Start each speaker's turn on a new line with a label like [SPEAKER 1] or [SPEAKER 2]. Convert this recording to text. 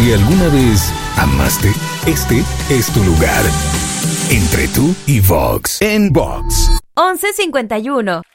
[SPEAKER 1] Si alguna vez amaste, este es tu lugar. Entre tú y Vox. En Vox.
[SPEAKER 2] 11:51.